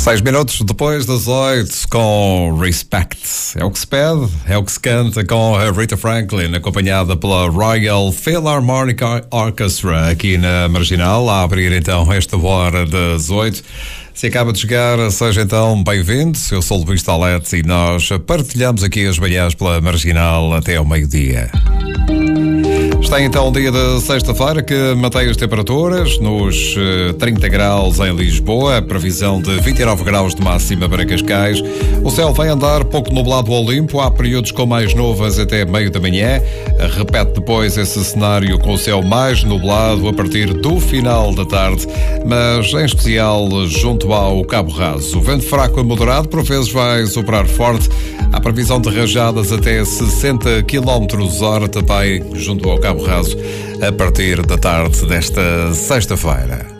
6 minutos depois das 8, com Respect. É o que se pede, é o que se canta com a Rita Franklin, acompanhada pela Royal Philharmonic Orchestra, aqui na Marginal, a abrir então esta hora das 8. Se acaba de chegar, seja então bem-vindo. Eu sou o Luís Talete e nós partilhamos aqui as manhãs pela Marginal até ao meio-dia. Está então o dia de sexta-feira que mantém as temperaturas nos 30 graus em Lisboa, a previsão de 29 graus de máxima para Cascais. O céu vai andar pouco nublado ao limpo, há períodos com mais nuvens até meio da manhã. Repete depois esse cenário com o céu mais nublado a partir do final da tarde, mas em especial junto ao Cabo Raso. O vento fraco a moderado por vezes vai soprar forte. Há previsão de rajadas até 60 km/h também junto ao Cabo Raso a partir da tarde desta sexta-feira.